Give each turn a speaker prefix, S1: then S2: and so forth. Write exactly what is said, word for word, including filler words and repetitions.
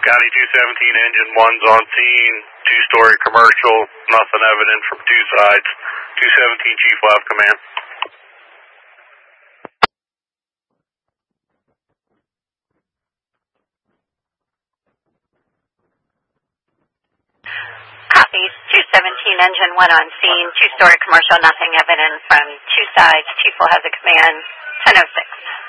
S1: County two seventeen engine one's on scene, two-story commercial, nothing evident from two sides. two seventeen Chief will have command.
S2: Copy, two seventeen engine one on scene, two-story commercial, nothing evident from two sides. Chief will have the command, ten oh six.